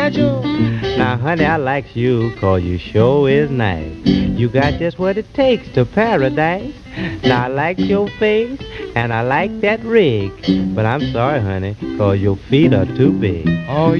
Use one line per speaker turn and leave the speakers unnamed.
Nigel.
Now, honey, I likes you 'cause you sure is nice. You got just what it takes to paradise. Now, I like your face and I like that rig. But I'm sorry, honey, 'cause your feet are too big.
Oh,